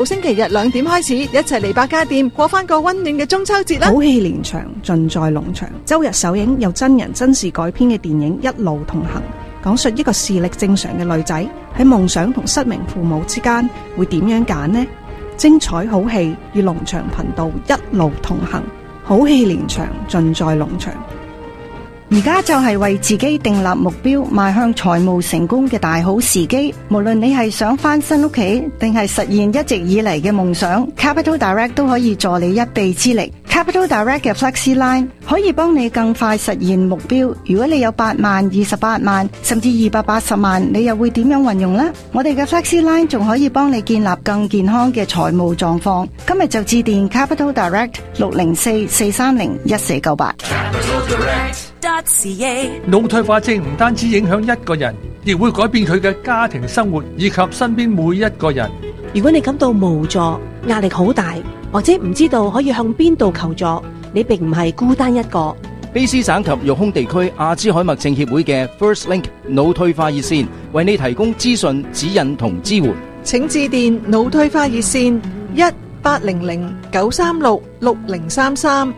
星期日2點開始，一齊嚟百家店過翻個溫暖嘅中秋節啦！ 好戲連場，盡在龍場。周日首映由真人真事改編嘅電影《一路同行》，講述一個視力正常嘅女仔喺夢想同失明父母之間會點樣揀呢？精彩好戲與龍場頻道一路同行，好戲連場，盡在龍場。 而家就係為自己訂立目標，邁向財務成功嘅大好時機。無論你係想翻新屋企，定係實現一直以嚟嘅夢想， Capital Direct 都可以助你一臂之力。Capital Direct 嘅 Flexi Line 可以幫你更快實現目標。如果你有8萬、28萬，甚至280萬，你又會點樣運用呢？我哋嘅 Flexi Line 仲可以幫你建立更健康嘅財務狀況。今日就致電 Capital Direct 604-430-1498。 腦退化症唔單止影響一個人，亦會改變佢嘅家庭生活以及身邊每一個人。 如果你感到無助、壓力好大，或者唔知道可以向邊度求助，你並唔係孤單一個。 卑詩省及育空地區阿茲海默症協會嘅 First Link 腦退化熱線為你提供資訊、指引同支援。 請致電腦退化熱線1800-936-6033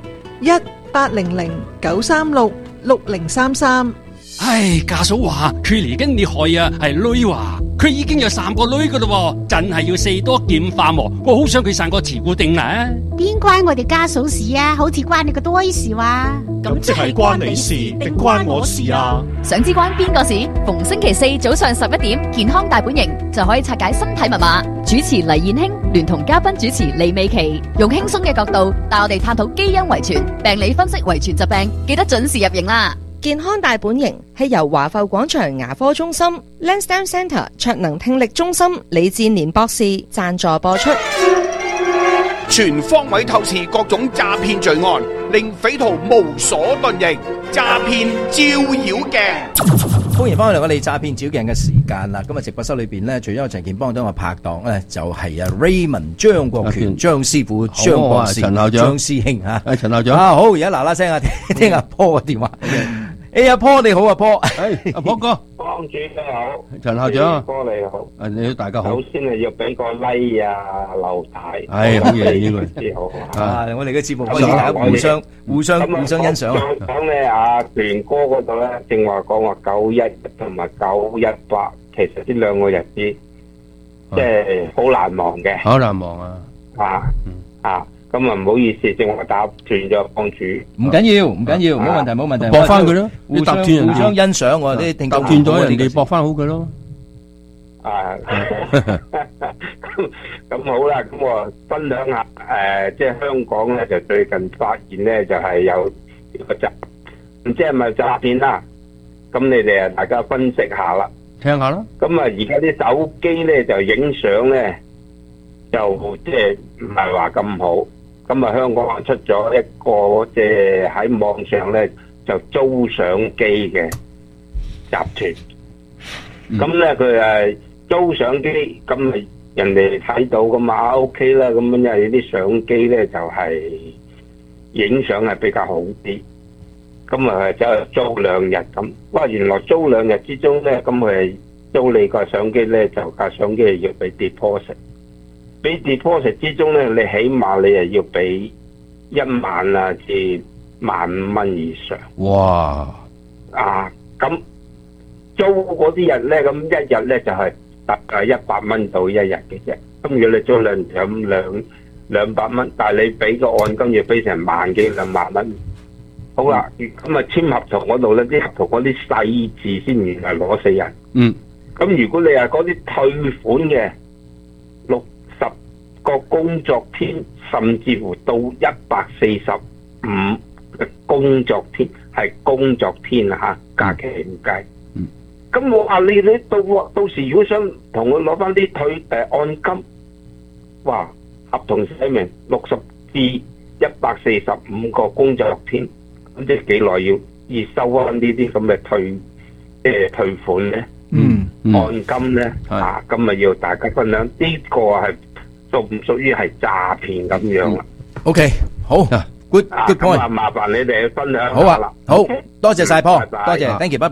1800-936-6033。 唉，家嫂話佢嚟緊你害啊，係女話佢已經有3個女噶咯，真係要4多劍化喎。我好想佢生個慈固定啊！ 邊關我哋家嫂事啊？好似關你個多事話。 咁即係關你事定關我事啊？ 想知關邊個事？逢星期4早上11點，健康大本營就可以拆解身體密碼。主持黎燕卿聯同嘉賓主持李美琪，用輕鬆嘅角度帶我哋探討基因遺傳、病理分析遺傳疾病，記得準時入營啦！ 健康大本營係由華埠廣場牙科中心、Lansdowne Centre 卓能聽力中心李志年博士贊助播出。 全方位透視各種詐騙罪案，令匪徒無所遁形。詐騙照妖鏡， 歡迎翻嚟我哋詐騙照鏡嘅時間啦！今日直播室裏邊咧，除咗陳健邦等我拍檔咧，就係Raymond 張國權張師傅、張博士、陳校長、張師兄啊！陳校長好，而家嗱嗱聲啊，聽阿波嘅電話。阿波你好，阿波， 阿波哥， 幫主你好， 陳校長， 波你好， 你好，大家好。 首先係要俾個 like 啊，劉太， 好嘢呢個， 好我哋嘅節目可以大家互相欣賞。 講咧阿權哥嗰度咧，正話講話911同埋918，其實呢兩個日子即係好難忘嘅， 好難忘啊！ 咁啊唔好意思，正話打斷咗幫主。 唔緊要，冇問題。 駁翻佢咯， 互相欣賞我啲聽眾。 見到人哋駁翻好佢咯。 咁好啦，咁我分享下即係香港咧就最近發現咧就係有呢個唔知係咪詐騙啦？咁你哋大家分析下啦， 聽下啦。 咁而家啲手機咧就影相咧就即係唔係話咁好。咁香港出咗一個即係喺網上咧就租相機嘅集團。咁咧佢租相機，咁咪人哋睇到咁啊 OK 啦。咁因為啲相機咧就係影相係比較好啲。咁啊走去租2日咁。哇！原來租2日之中咧，咁佢租你個相機咧，就架相機係要俾 deposit。俾 deposit 之中咧，你起碼你係要俾1萬啊至15,000蚊以上。 哇！ 咁租嗰啲人咧，咁一日咧就係大概100蚊到1日嘅啫。咁如果你租2200蚊，但係你俾個按金要俾成1萬幾2萬蚊。好啦，咁啊簽合同嗰度咧，啲合同嗰啲細字先原來攞死人。咁如果你係嗰啲退款嘅60個工作天，甚至乎到145嘅工作天，係工作天啊，假期唔計。咁我話你到時如果想同佢攞翻啲按金，哇，合同寫明60至145個工作天，咁即係幾耐要收翻呢啲咁嘅退款咧？按金咧咁咪要大家分享呢個係。屬唔屬於係詐騙咁樣啦 ？OK， 好 ，good point。 麻煩你哋分享。 好啊，好，多謝晒波，多謝 ，thank you，拜拜。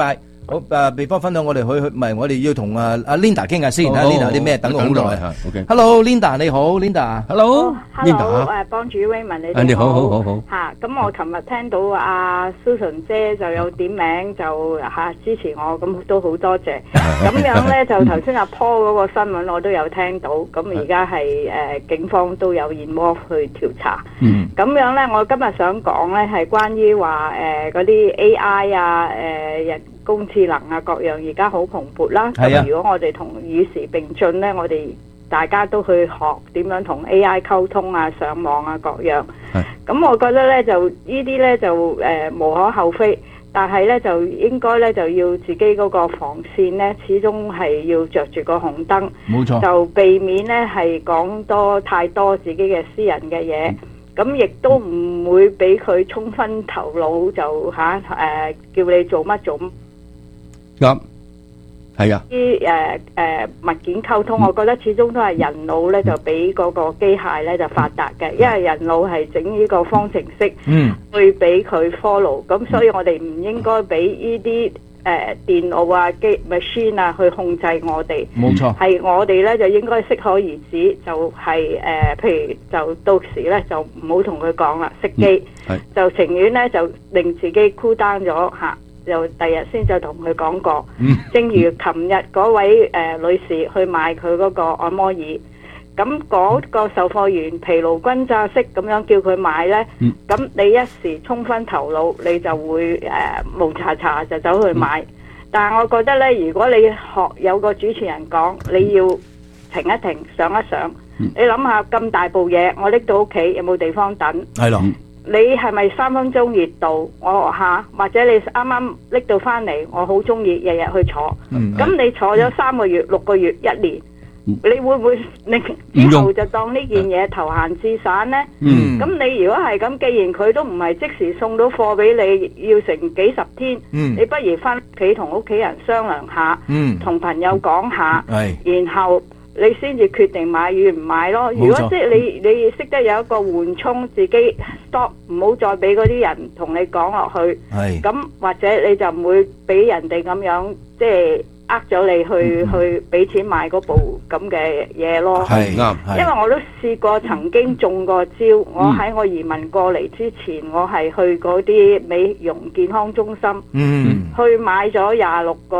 好，before 分享我哋去唔係我哋要同阿 Linda 傾下先，Linda 有啲咩等我好耐啊 ？Hello Linda 你好 ，Linda。Hello，Linda。 幫主 Raymond 你哋好。 好。嚇，咁我琴日聽到阿 Susan 姐就有點名就支持我，咁都好多謝。咁樣咧就頭先阿 Paul 嗰個新聞我都有聽到，咁而家係警方都有 involve 去調查。咁樣咧，我今日想講咧係關於話嗰啲 AI 啊，人工智能啊各樣，而家好蓬勃啦。咁如果我哋同與時並進咧，我哋大家都去學點樣同 AI 溝通啊、上網啊各樣。咁我覺得咧就呢啲咧就無可厚非，但係咧就應該咧就要自己嗰個防線咧，始終係要着住個紅燈。冇錯。就避免咧係講太多自己嘅私人嘅嘢。咁亦都唔會俾佢沖昏頭腦，就叫你做乜做乜。 啱，係啊。 啲物件溝通，我覺得始終都係人腦咧就比嗰個機械咧就發達嘅，因為人腦係整呢個方程式，去俾佢 follow。咁所以我哋唔應該俾呢啲電腦啊、machine 啊去控制我哋。冇錯。係我哋咧就應該適可而止，就係譬如就到時咧就唔好同佢講啦，熄機，就情願咧就令自己 cool down 咗嚇。就第日先就同佢講過，正如琴日嗰位女士去買佢嗰個按摩椅，咁嗰個售貨員疲勞轟炸式咁樣叫佢買呢，咁你一時沖昏頭腦，你就會蒙查查就走去買。但係我覺得呢，如果你有個主持人講，你要停一停，想一想，你諗下咁大部嘢，我拎到屋企有冇地方等？係咯。你係咪3分鐘熱度？或者你啱啱拎到翻嚟，我好中意日日去坐。咁你坐咗3個月、6個月、1年，你會唔會之後就當呢件嘢投閒置散呢？咁你如果係咁，既然佢都唔係即時送到貨俾你，要成幾十天，你不如翻屋企同屋企人商量下，同朋友講下，然後你先至決定買與唔買咯。如果即係你識得有一個緩衝，自己 stop， 唔好再俾嗰啲人同你講落去。咁或者你就唔會俾人哋咁樣即係呃咗你去俾錢買嗰部咁嘅嘢咯。係啱，因為我都試過曾經中過招。我喺我移民過嚟之前，我係去嗰啲美容健康中心，去買咗26個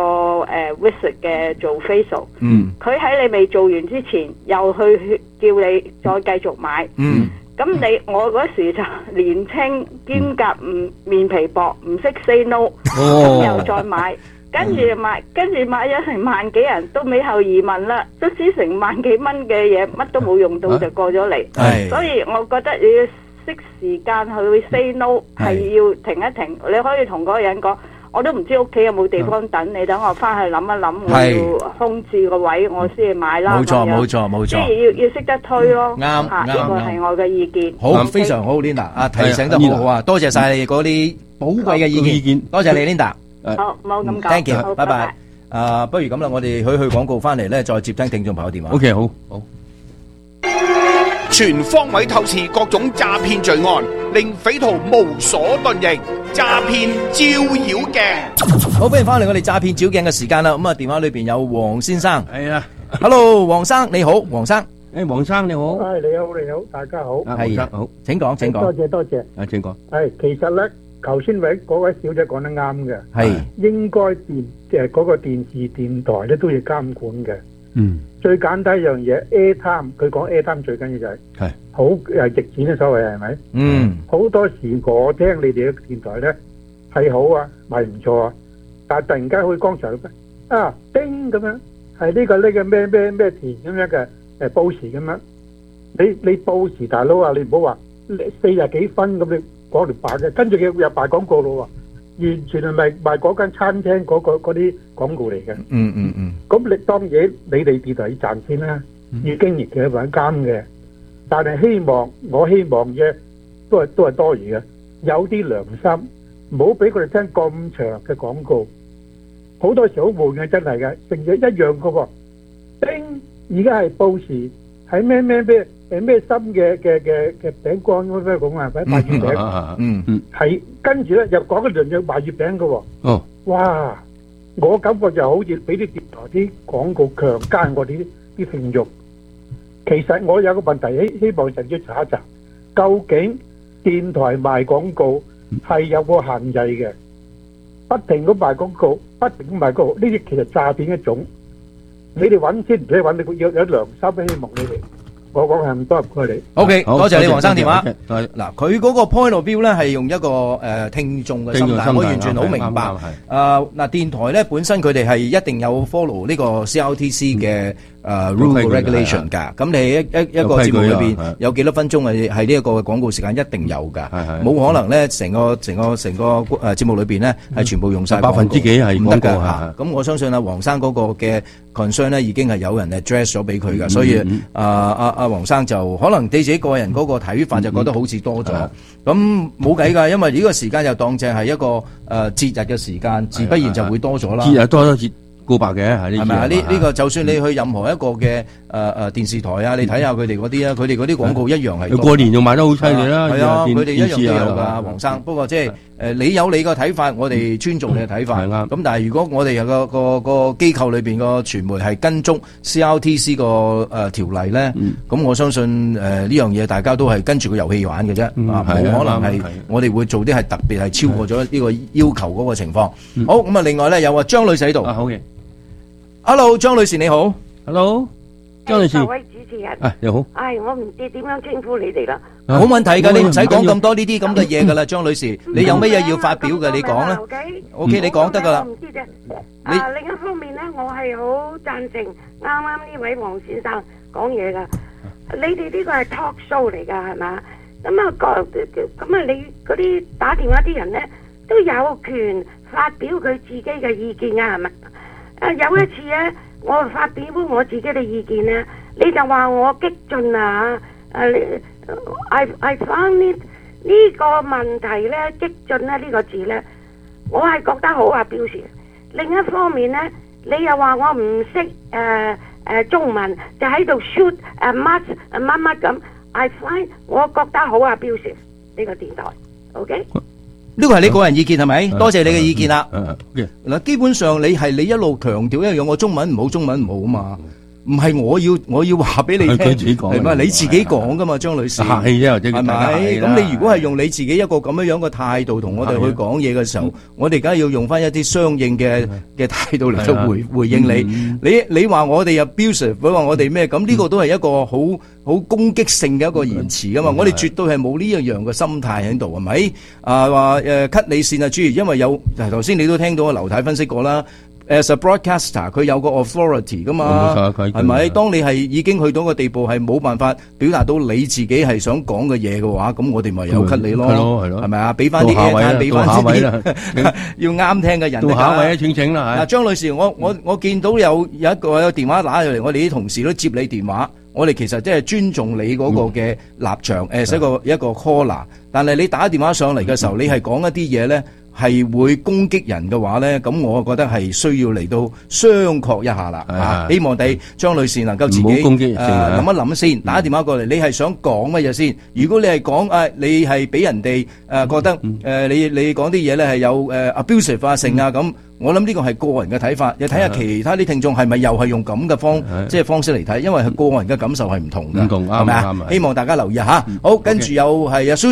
visit 嘅做 facial。佢喺你未做完之前，又去叫你再繼續買。咁我嗰時就年青兼夾面皮薄，唔識 say no， 咁又再買。跟住買咗成萬幾人都尾後移民啦，都知成萬幾蚊嘅嘢乜都冇用到就過咗嚟。所以我覺得你要識時間去 say no， 係要停一停。你可以同嗰個人講，我都唔知屋企有冇地方等你，等我翻去諗一諗，我要空置個位我先去買啦。冇錯，即係要識得推咯。啱，呢個係我嘅意見。好， 非常好 Linda， 提醒得好好啊！多謝晒你嗰啲寶貴嘅意見，多謝你 Linda。 好，唔好咁講。 Thank you，拜拜。不如咁啦，我哋去廣告翻嚟咧，再接聽聽眾朋友電話。 OK， 好。 全方位透視各種詐騙罪案，令匪徒無所遁形。詐騙照妖鏡。 好，歡迎翻嚟我哋詐騙照鏡嘅時間啦。咁啊，電話裏邊有黃先生。 係啊 ，Hello， 黃生你好，黃生。 黃生你好。 你好，大家好。 係好，請講。 多謝。 請講。 其實咧。頭先嗰位小姐講得啱嘅， 係應該嗰個電視電台咧都要監管嘅。最簡單一樣嘢 ，Airtime， 佢講 Airtime 最緊要就係好值錢嘅所謂係咪？好多時我聽你哋嘅電台咧係好啊，係唔錯啊，但係突然間好似剛才叮咁樣，係呢個咩田咁樣嘅報時咁樣，你報時大佬啊，你唔好話40幾分咁你。講條白嘅，跟住佢又賣廣告咯喎，完全係賣嗰間餐廳嗰啲廣告嚟嘅。咁你當然你哋電台要賺錢啦，要經營嘅揾監嘅，但係我希望嘅都係多餘嘅，有啲良心，唔好俾佢哋聽咁長嘅廣告，好多時好悶嘅真係嘅，成日一樣個喎。而家係報時，係咩心嘅餅乾咁樣講啊，賣月餅，係跟住咧又講一輪要賣月餅嘅喎。哇！ 我感覺就好似俾啲電台啲廣告強姦我哋啲性慾。其實我有個問題，希望陳小查一查，究竟電台賣廣告係有個限制嘅，不停咁賣廣告，不停咁賣廣告，呢啲其實詐騙一種。你哋揾先唔使揾，你要有良心，希望你哋。我講係咁多，唔該你。 OK，多謝你黃生電話。嗱，佢嗰個 point of view 咧係用一個聽眾嘅心態，我完全好明白。嗱，電台咧本身佢哋係一定有 follow 呢個 CRTC 嘅rule regulation 㗎。咁你一個節目裏邊有幾多分鐘係呢一個廣告時間，一定有㗎。冇可能咧成個節目裏邊咧係全部用曬百分之幾係廣告嚇。咁我相信啊，黃生嗰個嘅 concern 咧已經係有人 address 咗俾佢㗎，所以阿黃生就可能對自己個人嗰個睇法就覺得好似多咗，咁冇計㗎，因為呢個時間又當正係一個節日嘅時間，自不然就會多咗啦。 節日多咗節告白嘅係咪啊？呢個就算你去任何一個嘅電視台啊，你睇下佢哋嗰啲啊，佢哋嗰啲廣告一樣係。 過年仲賣得好犀利啦， 係啊，佢哋一樣都有㗎，黃生。不過即係你有你個睇法，我哋尊重你嘅睇法。咁但係如果我哋有個機構裏邊個傳媒係跟足 CRTC 個條例咧，咁我相信呢樣嘢大家都係跟住個遊戲玩嘅啫，冇可能係我哋會做啲係特別係超過咗呢個要求嗰個情況。好，咁啊，另外咧有啊張女士喺度。 好嘅。 Hello， 張女士你好。 Hello， 張女士。 各位主持人。 你好。 我唔知點樣稱呼你哋啦。 冇問題㗎，你唔使講咁多呢啲咁嘅嘢㗎啦，張女士。你有乜嘢要發表嘅，你講啦。OK， 你講得㗎啦。 我唔知啫。另一方面咧，我係好贊成啱啱呢位黃先生講嘢㗎。你哋呢個係 talk show 嚟㗎，係嘛？咁啊，你嗰啲打電話啲人咧都有權發表佢自己嘅意見㗎，係咪？有一次咧，我發表我自己嘅意見咧，你就話我激進啊！I found 呢個問題咧，激進咧呢個字咧，我係覺得好啊，表示。另一方面咧，你又話我唔識中文，就喺度 shoot 乜咁。I find 我覺得好啊，表示呢個電台 ，OK。 呢個係你個人意見係咪？多謝你嘅意見啦。嗱，基本上你一路強調一樣，我中文唔好，中文唔好啊嘛。唔係我要話俾你聽，係咪？你自己講噶嘛，張女士。係啫，係咪？咁你如果係用你自己一個咁樣嘅態度同我哋去講嘢嘅時候，我哋梗係要用翻一啲相應嘅態度嚟到回應你。你話我哋 abusive， 佢話我哋咩？咁呢個都係一個好攻擊性嘅一個言辭噶嘛。我哋絕對係冇呢一樣嘅心態喺度，係咪？話cut 你線啊，諸如因為有頭先你都聽到阿劉太分析過啦。As a broadcaster， 佢有個 authority 噶嘛，係咪？當你係已經去到個地步係冇辦法表達到你自己係想講嘅嘢嘅話，咁我哋咪有 cut 你咯，係咪啊？俾翻啲 air， 俾翻啲要啱聽嘅人。到下位請啦。嗱，張女士，我見到有個電話打入嚟，我哋啲同事都接你電話。我哋其實即係尊重你嗰個嘅立場，一個 caller。但係你打電話上嚟嘅時候，你係講一啲嘢咧，係會攻擊人嘅話咧，咁我覺得係需要嚟到商榷一下啦。希望你張女士能夠自己諗一諗先，打電話過嚟，你係想講乜嘢先？如果你係講你係俾人哋覺得你講啲嘢咧係有abusive 啊性啊咁，我諗呢個係個人嘅睇法。你睇下其他啲聽眾係咪又係用咁嘅方式嚟睇？因為係個人嘅感受係唔同嘅，係咪啊？希望大家留意下。好，跟住又係阿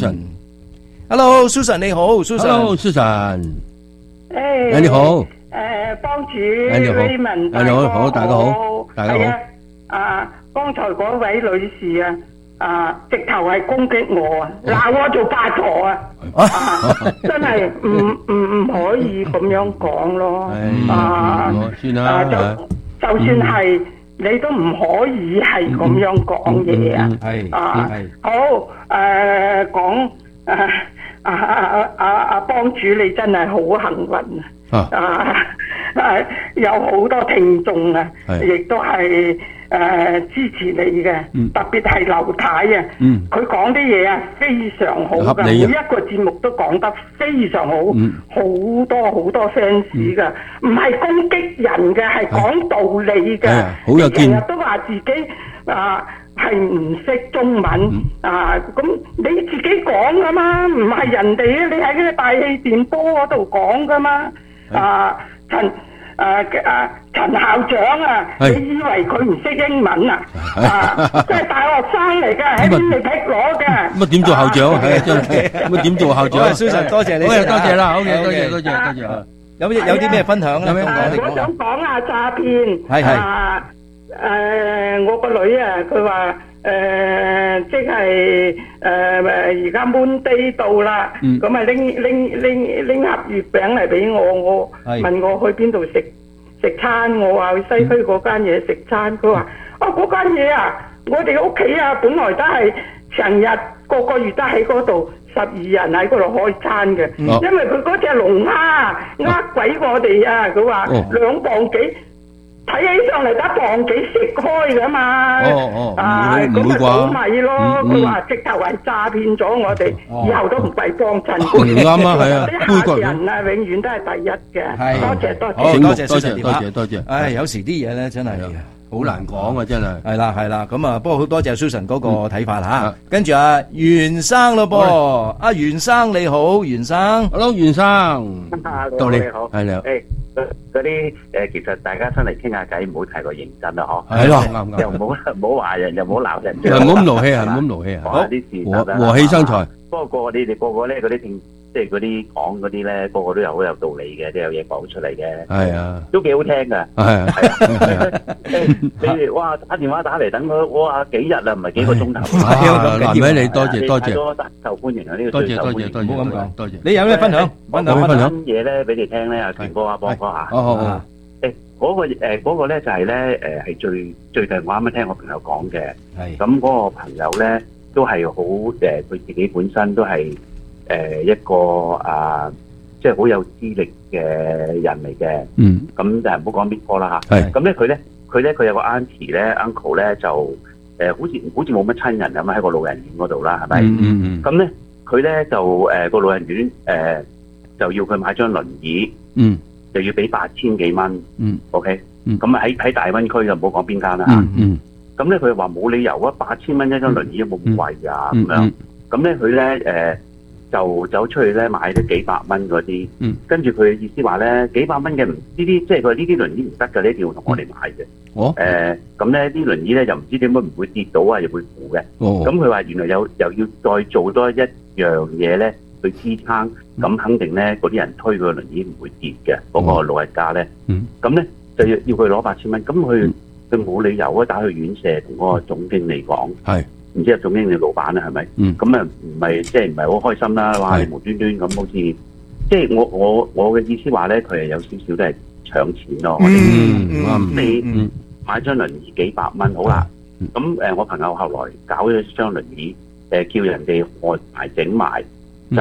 Susan。Hello，Susan 你好 ，Susan。你好。 幫主 Raymond， 你好，大家好，大家好。 剛才嗰位女士直頭係攻擊我啊，鬧我做八婆啊，真係唔可以咁樣講咯。 算啦， 就算係你都唔可以係咁樣講嘢啊。好講。幫主你真係好幸運有好多聽眾亦都係支持你嘅，特別係劉太啊，佢講啲嘢非常好㗎，每一個節目都講得非常好，好多 fans 噶，唔係攻擊人嘅，係講道理嘅，成日都話自己係唔識中文咁你自己講噶嘛，唔係人哋你喺嗰個大氣電波嗰度講噶嘛， 陳校長啊，你以為佢唔識英文啊？即係大學生嚟㗎，喺邊度剔攞嘅？ 乜點做校長啊？係真係乜點做校長啊 ？Susan，多謝你， 多謝啦，好嘅，多謝。 有啲咩分享咧？ 我想講下詐騙。 係。 我個女啊，佢話即係而家 Monday 到啦，咁啊拎盒月餅嚟俾我問我去邊度食餐，我話去西區嗰間嘢食餐，佢話嗰間嘢啊，我哋屋企啊本來都係成日個月都喺嗰度12人喺嗰度開餐嘅，因為佢嗰隻龍蝦呃鬼我哋啊，佢話2磅幾。睇起上嚟得磅幾食開噶嘛？咁咪倒米咯。佢話直頭係詐騙咗我哋，以後都唔使幫襯。 唔啱啊，係啊， 啲客人啊，永遠都係第一嘅。 多謝。唉，有時啲嘢咧真係好難講啊，真係。 係啦，咁啊，不過好多謝 Susan 嗰個睇法吓。跟住阿袁生咯噃，阿袁生你好，袁生 ，Hello 袁生， 到你好， 係你好。 嗰啲其實大家出嚟傾下偈，唔好太過認真啦，嗬。 係咯，啱。 又唔好話人，又唔好鬧人。 唔好咁勞氣啊，唔好咁勞氣啊。 好，啲事和氣生財。 不過你哋個個咧嗰啲聽，即係嗰啲講嗰啲咧，個個都有好有道理嘅，即係有嘢講出嚟嘅。 係啊， 都幾好聽㗎。係。你哋哇打電話打嚟等我哇幾日啦，唔係幾個鐘頭。 難為你，多謝。 多受歡迎啊！呢個多謝， 唔好咁講。 多謝。 你有咩分享？ 我講啲嘢咧俾你聽咧，阿權哥啊，幫哥嚇。 好。 嗰個咧就係咧係最近我啱啱聽我朋友講嘅。係。咁嗰個朋友咧都係好佢自己本身都係一個即係好有資歷嘅人嚟嘅。嗯。咁就係唔好講邊個啦嚇。係。咁咧佢有個 auntie 咧 uncle 咧就好似冇乜親人咁喺個老人院嗰度啦，係咪？咁咧佢咧就個老人院就要佢買張輪椅。就要俾8000幾蚊，OK，咁啊喺大灣區就唔好講邊間啦嚇。咁咧佢話冇理由啊，8000蚊一張輪椅都冇咁貴啊咁樣。咁咧佢咧就走出去咧買咗幾百蚊嗰啲，跟住佢意思話咧幾百蚊嘅唔呢啲，即係佢呢啲輪椅唔得嘅，呢一定要同我哋買嘅。咁咧啲輪椅咧又唔知點解唔會跌到啊，又會扶嘅。咁佢話原來又要再做多一樣嘢咧。去支撐，咁肯定咧嗰啲人推個輪椅唔會跌嘅，嗰個老人家咧，咁咧就要佢攞8000蚊，咁佢冇理由啊打去院舍同嗰個總經理講，係唔知係總經理老闆啦係咪？咁啊唔係即係唔係好開心啦，話你無端端咁好似，即係我嘅意思話咧，佢係有少少都係搶錢咯。你買張輪椅幾百蚊好啦，咁我朋友後來搞咗張輪椅，叫人哋外埋整埋。就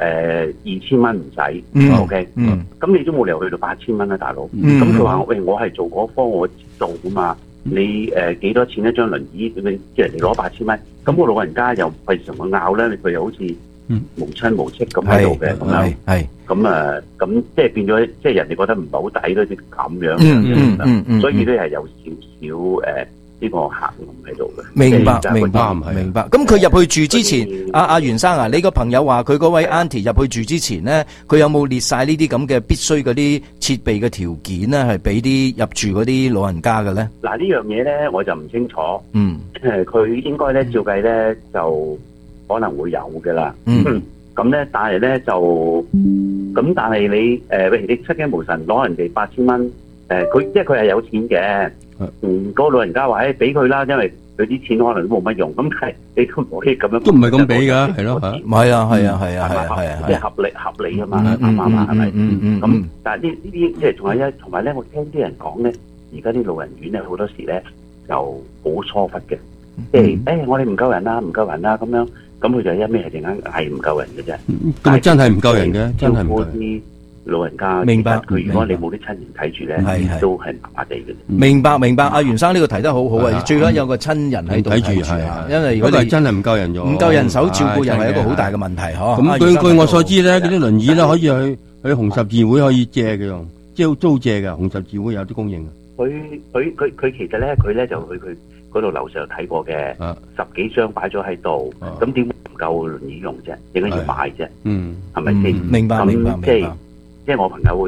2000蚊唔使 ，OK，咁你都冇理由去到8000蚊啦，大佬。咁佢話喂，我係做嗰科，我做噶嘛。你幾多錢一張輪椅？你叫人哋攞8000蚊，咁個老人家又費事同佢拗咧，佢又好似無親無戚咁喺度嘅咁樣。係咁即係變咗，即係人哋覺得唔係好抵咯，即咁樣。所以咧係有少少呢個客咁喺度嘅， 明白。咁佢入去住之前，阿袁生啊，你個朋友話佢嗰位 auntie 入去住之前咧，佢有冇列晒呢啲咁嘅必須嗰啲設備嘅條件咧，係俾啲入住嗰啲老人家嘅咧？ 嗱呢樣嘢咧，我就唔清楚。佢應該咧照計咧就可能會有嘅啦。咁咧，但係咧就但係你你失驚無神攞人哋8000蚊，佢即係佢係有錢嘅。嗰個老人家話俾佢啦，因為佢啲錢可能都冇乜用，咁係你都唔可以咁樣， 都唔係咁俾噶，係咯， 唔係啊， 即係合理啊嘛，啱係咪？咁但係呢啲即係同埋咧，我聽啲人講咧，而家啲老人院咧好多時咧就好疏忽嘅，即係我哋唔夠人啦咁樣，咁佢就一咩係突然間係唔夠人嘅啫， 咁真係唔夠人嘅，真係唔夠啲老人家明白。 佢如果你冇啲親人睇住咧，都係麻麻地嘅。 明白。阿袁生呢個提得好好啊！最緊要有個親人喺度睇住係，因為如果你真係唔夠人咗， 唔夠人手照顧，又係一個好大嘅問題嗬。 咁據我所知咧，嗰啲輪椅咧可以去紅十字會可以借嘅，即係租借嘅。紅十字會有啲供應。 佢其實咧，佢咧就去佢嗰度樓上睇過嘅，10幾張擺咗喺度，咁點唔夠輪椅用啫？點解要買啫？係咪先？ 明白。 即係我朋友會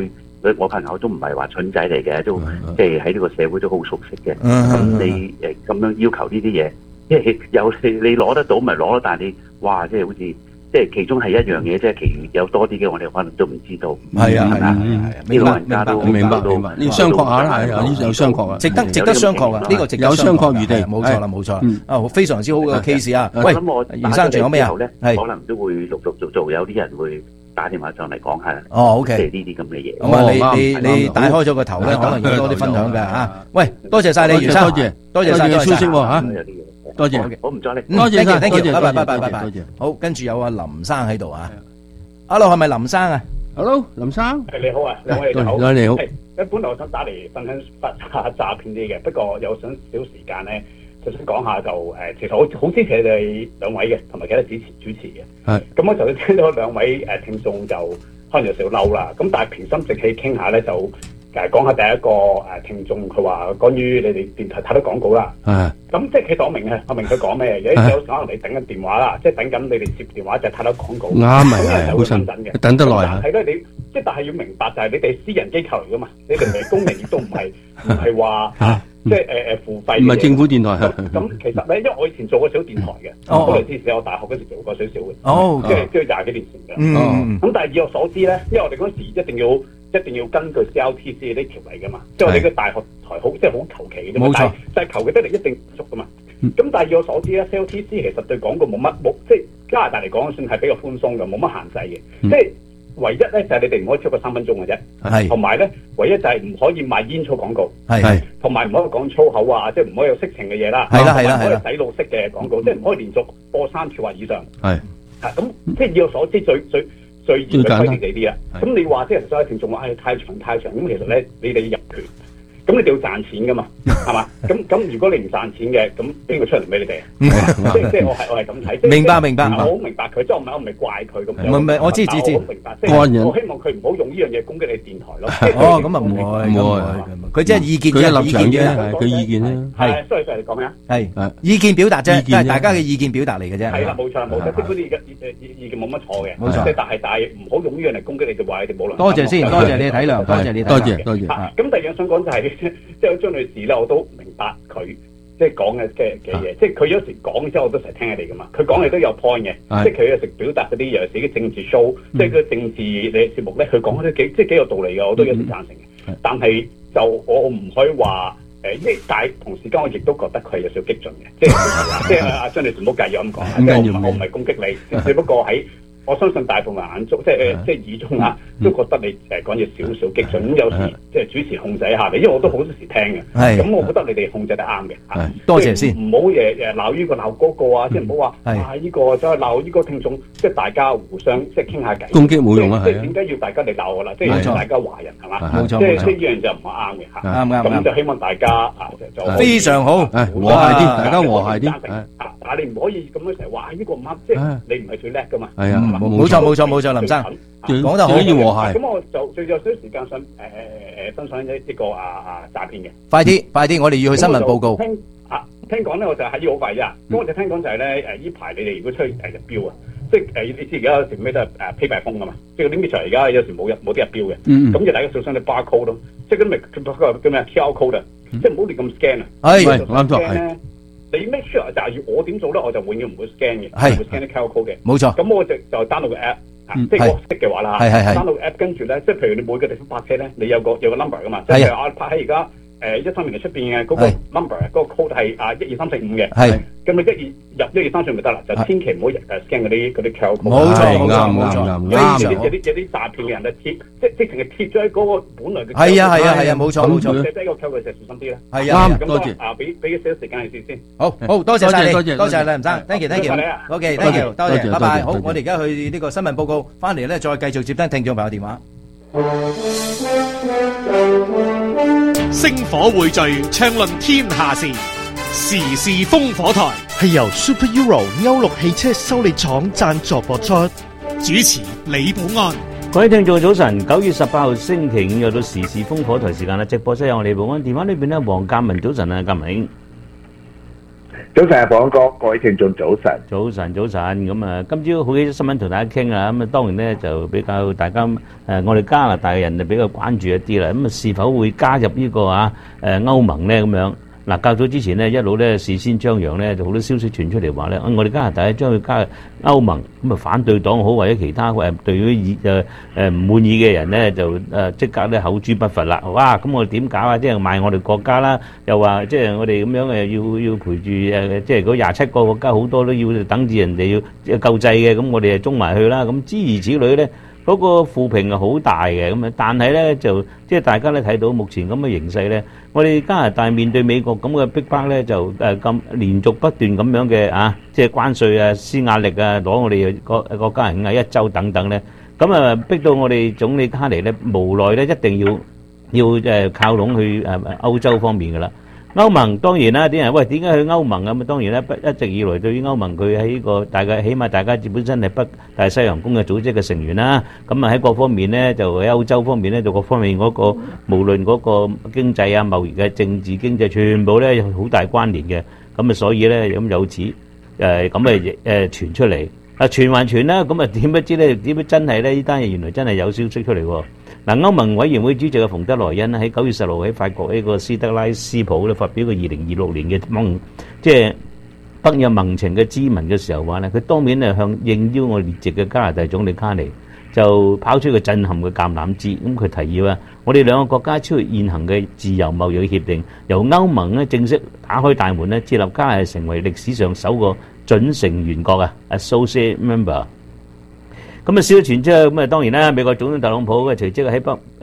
我朋友都唔係話蠢仔嚟嘅，都即係喺呢個社會都好熟悉嘅。咁你咁樣要求呢啲嘢，即係有你攞得到咪攞咯，但係你哇，即係好似即係其中係一樣嘢，即係其餘有多啲嘅，我哋可能都唔知道。 係啊係啊， 啲老人家都明白，呢個商榷下啦，係呢有商榷啊，值得商榷啊，呢個值得有商榷餘地，冇錯啦冇錯。啊，非常之好嘅 case 啊！喂，袁生仲有咩啊？ 可能都會陸陸續續有啲人會打電話上嚟講下。 哦 ，OK， 即係呢啲咁嘅嘢。 咁啊，你打開咗個頭咧，可能要多啲分享嘅嚇。喂，多謝晒你袁生，多謝晒消息喎嚇。多謝， 我唔阻你。 多謝，thank you，拜拜。好，跟住有阿林生喺度啊。Hello， 係咪林生啊 ？Hello， 林生。 你好啊，兩位好。 你好。 本來我想打嚟分享下詐騙啲嘅，不過有想少時間咧，就想講下就其實我好支持你哋兩位嘅，同埋其他主持嘅。係。咁我就聽到兩位聽眾就可能有少少嬲啦，咁但係平心靜氣傾下咧就。講下第一個聽眾，佢話關於你哋電台太多廣告啦。咁即係其實我明佢講咩，有時可能你等緊電話啦，即係等緊你哋接電話就係太多廣告。啱係，好辛苦嘅，等得耐。係咯，你即係但係要明白就係你哋私人機構嚟噶嘛，你哋唔係公營，亦都唔係話即係付費。唔係政府電台。咁其實咧，因為我以前做過小電台嘅，好耐之前我大學嗰時做過少少嘅，即係廿幾年前嘅。咁但係以我所知咧，因為我哋嗰時一定要根據 CLTC 呢條例噶嘛，即係我哋嘅大學台好即係好求其嘅啫嘛，但係就係求其得嚟一定熟噶嘛。咁但係以我所知咧 ，CLTC 其實對廣告冇即係加拿大嚟講算係比較寬鬆嘅，冇乜限制嘅。即係唯一咧就係你哋唔可以超過3分鐘嘅啫，同埋咧唯一就係唔可以賣煙草廣告，同埋唔可以講粗口啊，即係唔可以有色情嘅嘢啦，同埋唔可以洗腦式嘅廣告，即係唔可以連續播3次或以上。咁即係以我所知最嚴嘅規定呢啲啦，咁你話即係所有聽眾話太長，咁其實咧你哋要入權，咁你哋要賺錢噶嘛，係嘛？咁如果你唔賺錢嘅，咁邊個出嚟俾你哋？即係我係咁睇。明白。我好明白佢，即係我唔係怪佢咁樣。唔係，我知。我好明白，即係我希望佢唔好用呢樣嘢攻擊你電台咯。 哦，咁啊唔會，佢即係意見嘅立場啫，佢意見咧。 係，所以你講咩啊？ 係意見表達啫，即係大家嘅意見表達嚟嘅啫。 係啦，冇錯，即係嗰啲意見冇乜錯嘅。冇錯，即係但係唔好用呢樣嚟攻擊你，就話你哋冇良心。多謝先，多謝你體諒，多謝你體諒。多謝。咁第二樣想講就係。即係張女士咧，我都明白佢即係講嘅嘢。即係佢有時講之後，我都成日聽你哋噶嘛。佢講嘅都有 point 嘅，即係佢有時表達嗰啲有時嘅政治 show，即係個政治嘅節目咧，佢講嗰啲幾有道理嘅，我都有時贊成嘅。但係就我唔可以話但係同時間我亦都覺得佢係有少少激進嘅，即係阿張女士唔好介意咁講，即係我唔係攻擊你，只不過喺。我相信大部分眼中，即係耳中啊，都覺得你講嘢少少激進，咁有時即係主持控制一下你，因為我都好多時聽嘅。咁我覺得你哋控制得啱嘅。 多謝先。 唔好鬧呢個鬧嗰個啊，即係唔好話呢個再鬧呢個聽眾，即係大家互相即係傾下偈。攻擊冇用啊，即係點解要大家嚟鬧我啦？即係大家華人係嘛？冇錯，即係呢樣就唔係啱嘅嚇。啱。咁就希望大家就非常好，和諧啲，大家和諧啲。 但係你唔可以咁樣成日話呢個唔啱，即係你唔係最叻噶嘛。 係啊，冇錯，林生講得好，要和諧。 咁我就最有少時間想分享一個詐騙嘅。 快啲，我哋要去新聞報告。 聽講咧，我就喺呢好快啫。咁我就聽講就係咧呢排你哋如果出去入標啊，即係你知而家有時咩都係Pay by Phone噶嘛，即係嗰啲 meter 而家有時冇啲入標嘅。咁就大家小心啲 barcode 咯，即係嗰啲咪叫咩 QR code 啊，即係唔好亂咁 scan 啊。係啱咗。你 make sure 就係我點做咧，我就永遠唔會 scan 嘅，唔會 scan 啲 QR code 嘅。冇錯。咁我就 download 個 app，即係我識嘅話啦嚇。download app 跟住咧，即係譬如你每個地方泊車咧，你有個 number 噶嘛，即係譬如我泊喺而家130嘅出邊嘅嗰個 number，嗰個 code 係12345嘅。係。咁你入12345咪得啦，就千祈唔好scan 嗰啲 QR code。冇錯，啱。有啲詐騙嘅人咧貼，即係貼咗喺嗰個本來嘅。係啊，冇錯。即係個 code 就小心啲啦。係啊，多謝。俾少時間你先。好，多謝晒你，多謝你，林生 ，thank you，OK，thank you，多謝，拜拜。好，我哋而家去呢個新聞報告，翻嚟咧再繼續接聽聽眾朋友電話。 星火匯聚，暢論天下事，時事烽火台係由 Super Euro 歐陸汽車修理廠贊助播出，主持李寶安。 各位聽眾早晨，9月18號星期五又到時事烽火台時間啦，直播室有我李寶安，電話裏邊咧黃鑑文早晨啊，鑑明。 早晨啊，寶安哥，各位聽眾早晨。 早晨。咁啊，今朝好幾新聞同大家傾啊。咁啊，當然咧就比較大家我哋加拿大嘅人就比較關注一啲啦。咁啊，是否會加入呢個歐盟咧咁樣？嗱，較早之前咧一路咧事先張揚咧，就好多消息傳出嚟話咧，我哋加拿大將會加入歐盟，咁啊反對黨好或者其他對於唔滿意嘅人咧，就即刻咧口誅筆伐啦。哇！咁我哋點搞啊？即係賣我哋國家啦，又話即係我哋咁樣要陪住即係嗰27個國家好多都要等住人哋要救濟嘅，咁我哋就中埋去啦。咁諸如此類咧。嗰個負評係好大嘅咁啊，但係咧就即係大家咧睇到目前咁嘅形勢咧，我哋加拿大面對美國咁嘅逼迫咧，就咁連續不斷咁樣嘅即係關稅啊、施壓力啊，攞我哋國家人1週等等咧，咁啊逼到我哋總理卡尼咧無奈咧一定要靠攏去歐洲方面㗎啦。歐盟當然啦，啲人喂點解去歐盟咁啊？當然咧，一直以來對於歐盟佢喺呢個起碼大家本身係北大西洋公約組織嘅成員啦。咁啊喺各方面咧，就喺歐洲方面咧，就各方面嗰個無論嗰個經濟啊、貿易嘅政治經濟，全部咧有好大關聯嘅。咁啊，所以咧咁有此咁傳出嚟。傳還傳啦，咁啊點不知咧？點不真係咧？呢單嘢原來真係有消息出嚟喎。嗱，歐盟委員會主席嘅馮德萊恩喺9月16號喺法國呢個斯德拉斯堡咧發表個2026年嘅即係北約盟情嘅咨文嘅時候話咧，佢當面向應邀我列席嘅加拿大總理卡尼就拋出個震撼嘅橄欖枝，咁佢提議我哋兩個國家超越現行嘅自由貿易協定，由歐盟咧正式打開大門咧，接納加拿大成為歷史上首個準成員國associate member。咁啊，消息傳出咁啊，當然啦，美國總統特朗普嘅隨即喺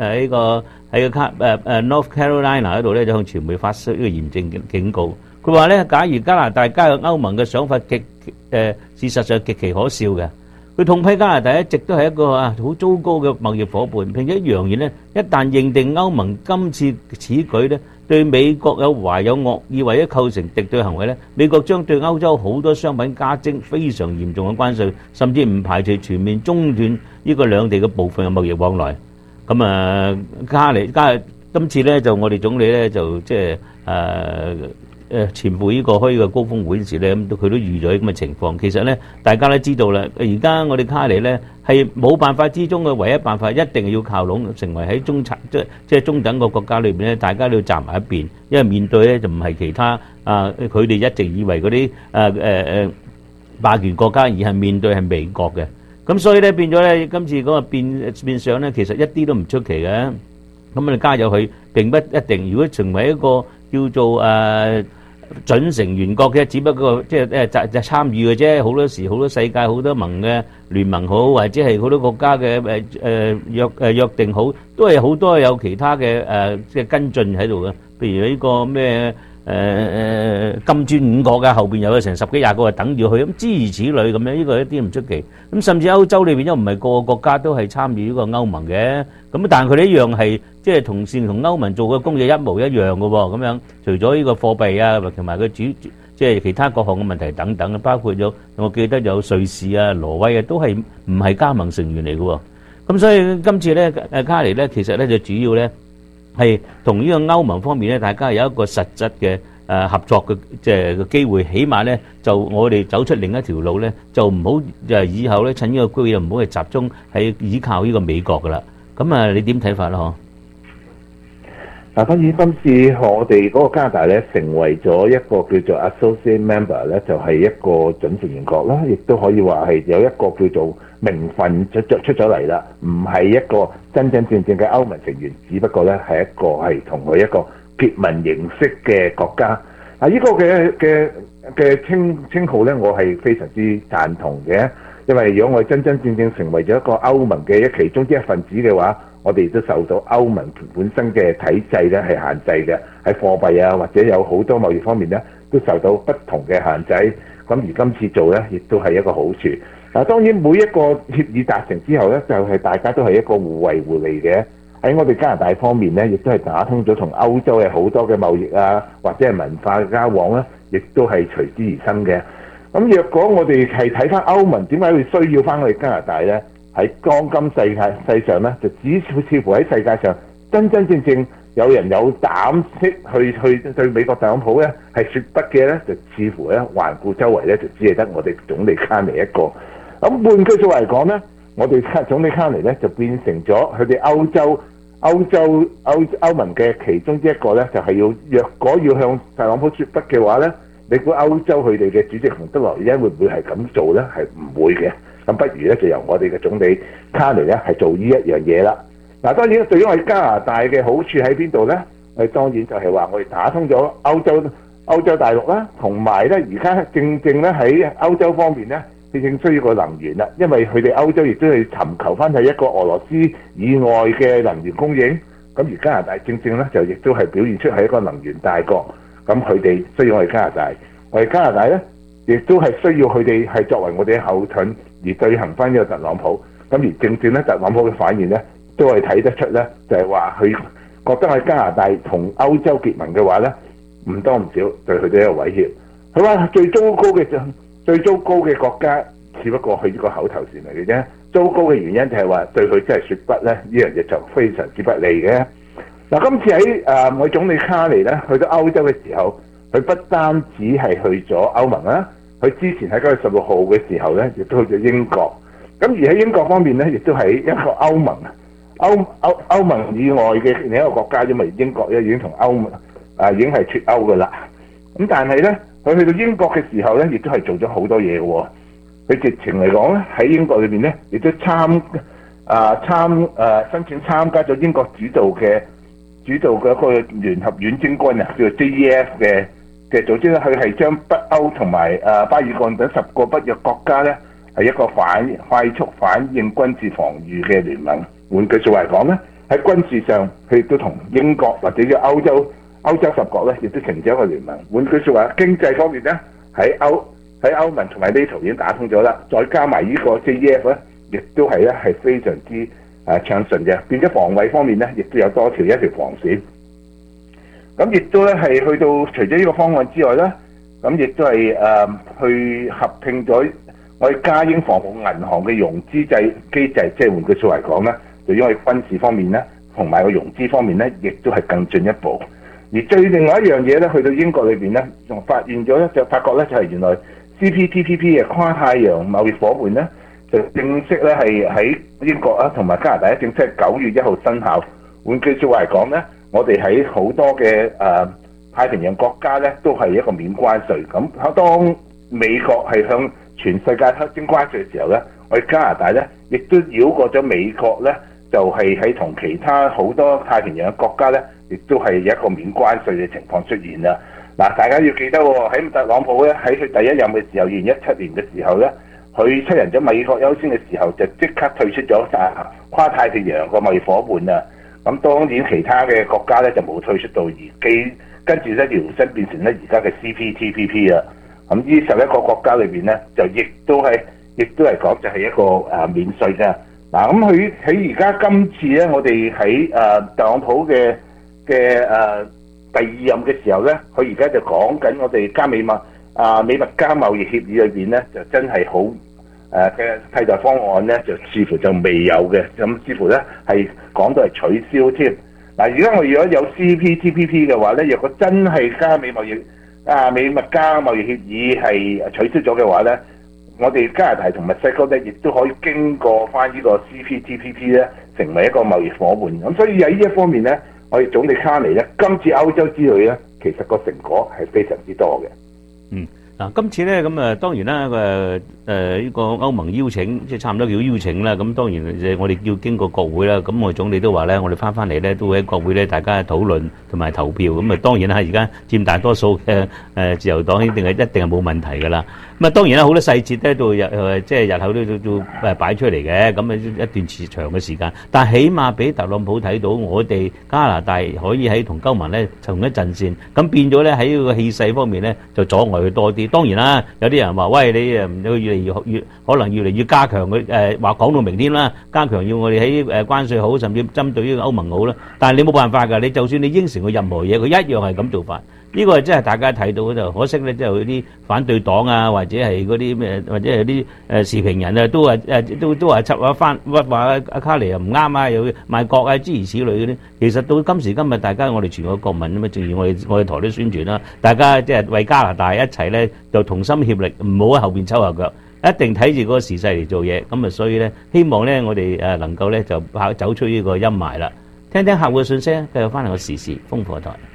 North Carolina 嗰度咧，就向傳媒發出呢個嚴正警告。佢話咧，假如加拿大加入歐盟嘅想法事實上極其可笑嘅。佢痛批加拿大一直都係一個好糟糕嘅貿易夥伴，並且揚言咧，一旦認定歐盟今次此舉咧對美國懷有惡意或者構成敵對行為咧，美國將對歐洲好多商品加徵非常嚴重嘅關稅，甚至唔排除全面中斷呢個兩地嘅部分嘅貿易往來。咁啊，今次咧就我哋總理咧就即係前赴呢個開呢個高峰會時咧，咁佢都預咗咁嘅情況。其實咧，大家都知道啦。而家我哋卡尼咧係冇辦法之中嘅唯一辦法，一定要靠攏，成為喺即係中等個國家裏邊咧，大家都要站埋一邊。因為面對咧就唔係其他佢哋一直以為嗰啲霸權國家，而係面對係美國嘅。咁所以咧變咗咧，今次嗰個變相咧，其實一啲都唔出奇嘅。咁你加入去並不一定，如果成為一個叫做準成員國嘅，只不過即係參與嘅啫。好多時好多世界好多盟嘅聯盟好，或者係好多國家嘅約定好，都係好多有其他嘅即係跟進喺度嘅。譬如呢個咩金磚5國嘅後邊有成10幾20個等住去，咁諸如此類咁樣，呢個一啲唔出奇。咁甚至歐洲裏邊都唔係個個國家都係參與呢個歐盟嘅，咁但係佢哋一樣係即係同歐盟做嘅工作一模一樣嘅喎。咁樣除咗呢個貨幣啊，同埋佢即係其他各項嘅問題等等，包括咗我記得有瑞士啊、挪威啊，都係唔係加盟成員嚟嘅喎。咁所以今次咧卡尼咧，其實咧就主要咧係同呢個歐盟方面咧，大家有一個實質嘅合作嘅即係個機會，起碼咧就我哋走出另一條路咧，就唔好以後咧趁呢個機會唔好去集中係依靠呢個美國噶啦。咁啊，你點睇法啦？ 嗱，當然今次我哋嗰個加拿大咧成為咗一個叫做 associate member 咧，就係一個準成員國啦，亦都可以話係有一個叫做名分出咗嚟啦，唔係一個真真正正嘅歐盟成員，只不過咧係一個係同佢一個結盟形式嘅國家。嗱，呢個嘅稱號咧，我係非常之贊同嘅，因為如果我哋真真正正成為咗一個歐盟嘅其中之一份子嘅話，我哋都受到歐盟本身嘅體制咧係限制嘅，喺貨幣啊或者有好多貿易方面咧都受到不同嘅限制。咁而今次做咧，亦都係一個好處。嗱，當然每一個協議達成之後咧，就係大家都係一個互惠互利嘅。喺我哋加拿大方面咧，亦都係打通咗同歐洲嘅好多嘅貿易啊，或者係文化嘅交往咧，亦都係隨之而生嘅。咁若果我哋係睇翻歐盟點解會需要翻我哋加拿大咧？喺當今世上咧，就似乎喺世界上真真正正有人有膽識去對美國特朗普咧係說不嘅咧，就似乎咧環顧周圍咧就只係得我哋總理卡尼一個。咁換句説話嚟講咧，我哋總理卡尼咧就變成咗佢哋歐盟嘅其中一個咧，就係若果要向特朗普說不嘅話咧，你估歐洲佢哋嘅主席馮德萊恩會唔會係咁做咧？係唔會嘅。咁不如咧就由我哋嘅總理卡尼咧係做呢一樣嘢啦。嗱，當然對於我哋加拿大嘅好處喺邊度咧？我哋當然就係話我哋打通咗歐洲大陸啦，同埋咧而家正咧喺歐洲方面咧，正需要個能源啦，因為佢哋歐洲亦都係尋求翻係一個俄羅斯以外嘅能源供應。咁而加拿大正咧就亦都係表現出係一個能源大國。咁佢哋需要我哋加拿大，我哋加拿大咧亦都係需要佢哋係作為我哋嘅後盾而對行翻呢個特朗普。咁而正咧特朗普嘅反應咧，都係睇得出咧，就係話佢覺得喺加拿大同歐洲結盟嘅話咧，唔多唔少對佢哋一個威脅。佢話最糟糕嘅國家，只不過係呢個口頭禪嚟嘅啫。糟糕嘅原因就係話對佢真係說不咧，呢樣嘢就非常之不利嘅。嗱，今次喺我總理卡尼咧去到歐洲嘅時候，佢不單止係去咗歐盟啦，佢之前喺9月16號嘅時候咧，亦都去咗英國。咁而喺英國方面咧，亦都係一個歐盟以外嘅另一個國家，因為英國咧已經同歐盟已經係脫歐噶啦。咁但係咧，佢去到英國嘅時候咧，亦都係做咗好多嘢嘅喎。佢直情嚟講咧，喺英國裏邊咧，亦都申請參加咗英國主導嘅一個聯合遠征軍啊，叫做 JEF 嘅組織咧。佢係將北歐同埋巴爾幹等10個北約國家咧，係一個快速反應軍事防禦嘅聯盟。換句説話嚟講咧，喺軍事上佢亦都同英國或者叫歐洲10國咧，亦都成咗一個聯盟。換句説話，經濟方面咧，喺歐盟同埋 NATO 已經打通咗啦，再加埋呢個 JEF 咧，亦都係咧係非常之暢順嘅。變咗防衛方面咧，亦都有多一條防線。咁亦都咧係去到除咗呢個方案之外咧，咁亦都係去合併咗我哋加英防務銀行嘅融資機制，即係換句説話嚟講咧，對於我哋軍事方面咧，同埋個融資方面咧，亦都係更進一步。而另外一樣嘢咧，去到英國裏邊咧，仲發現咗咧，就發覺咧就係原來 CPTPP 嘅跨太洋貿易夥伴咧，就正式咧係喺英國啊同埋加拿大正式係9月1號生效。換句説話嚟講咧，我哋喺好多嘅太平洋國家咧都係一個免關稅。咁當美國係向全世界徵關稅嘅時候咧，我哋加拿大咧亦都繞過咗美國咧，就係喺同其他好多太平洋嘅國家咧，亦都係有一個免關稅嘅情況出現啦。嗱，大家要記得喎，喺特朗普咧喺佢第一任嘅時候，2017年嘅時候咧，佢出人咗美國優先嘅時候，就即刻退出咗跨太平洋個貿易夥伴啊。咁當然其他嘅國家咧就冇退出到，跟住咧搖身變成咧而家嘅 CPTPP 啊。咁呢11個國家裏邊咧，就亦都係講就係一個免稅啫。嗱，咁佢喺而家今次咧，我哋喺特朗普嘅第二任嘅時候咧，佢而家就講緊我哋美墨加貿易協議裏邊咧，就真係好嘅替代方案咧，就似乎就未有嘅，咁似乎咧係講到係取消添。嗱，而家我如果有 CPTPP 嘅話咧，若果真係美墨加貿易協議係取消咗嘅話咧，我哋加拿大同墨西哥咧，亦都可以經過翻呢個 CPTPP 咧，成為一個貿易夥伴。咁所以喺呢一方面咧，我哋總理卡尼咧，今次歐洲之旅咧，其實個成果係非常之多嘅。 嗱，今次咧咁當然啦，呢個歐盟邀請，即係差唔多叫邀請啦。咁當然我哋要經過國會啦。咁我總理都話咧，我哋翻嚟咧都會喺國會咧，大家討論同埋投票。咁當然啦，而家佔大多數嘅自由黨一定係冇問題㗎啦。咁當然啦，好多細節咧都即係日後都擺出嚟嘅。咁一段長嘅時間，但係起碼俾特朗普睇到，我哋加拿大可以喺同歐盟咧同一陣線。咁變咗咧喺個氣勢方面咧，就阻礙佢多啲。當然啦，有啲人話：喂，你越可能越嚟越加強佢話講到明添啦，加強要我哋喺關稅好，甚至針對呢個歐盟好啦。但係你冇辦法㗎，你就算你應承佢任何嘢，佢一樣係咁做法。 呢個真係大家睇到就可惜咧，即係嗰啲反對黨啊，或者係嗰啲咩，或者係啲時評人啊，都話都話插話阿卡尼又唔啱啊，又賣國啊，諸如此類嗰啲。其實到今時今日，大家我哋全國國民咁啊，正如我哋台都宣傳啦，大家即係為加拿大一齊咧，就同心協力，唔好喺後邊抽下腳，一定睇住嗰個時勢嚟做嘢。咁啊，所以咧，希望咧我哋能夠咧就走出呢個陰霾啦。聽聽客戶嘅信息，繼續翻嚟個時事風火台。